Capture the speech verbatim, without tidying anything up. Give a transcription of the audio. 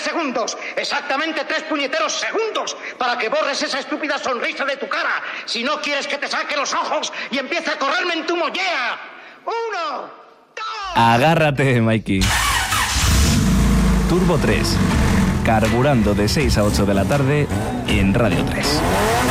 segundos, exactamente tres puñeteros segundos, para que borres esa estúpida sonrisa de tu cara. Si no quieres que te saque los ojos y empiece a correrme en tu mollea. Uno, dos... Agárrate, Mikey. Turbo tres. Carburando de seis a ocho de la tarde en Radio tres.